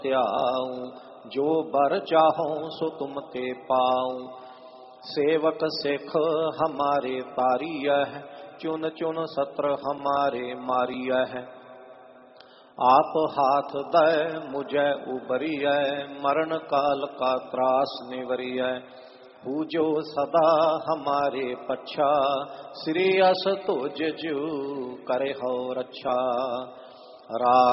त्याऊं, जो बर चाहो सो तुम ते पाऊं। सेवक सिख हमारे तारिय है, चुन चुन सत्र हमारे मारिय है। आप हाथ दय मुझे उबरिय, मरण काल का त्रास निवरिय। पूजो सदा हमारे पच्छा, श्रेयस तुझ जू करे हो रक्षा।